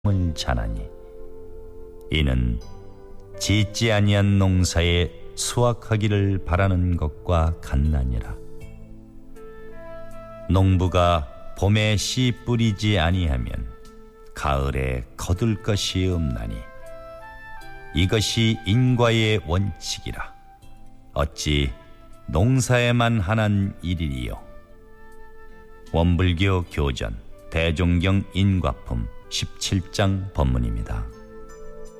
을 자나니 이는 짓지 아니한 농사에 수확하기를 바라는 것과 같나니라. 농부가 봄에 씨 뿌리지 아니하면 가을에 거둘 것이 없나니 이것이 인과의 원칙이라. 어찌 농사에만 한한 일이리요. 원불교 교전 대종경 인과품 17장 법문입니다.